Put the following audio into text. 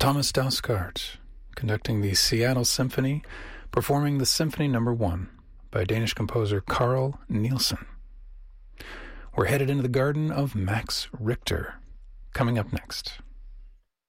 Thomas Dausgaard, conducting the Seattle Symphony, performing the Symphony No. 1 by Danish composer Carl Nielsen. We're headed into the garden of Max Richter, coming up next.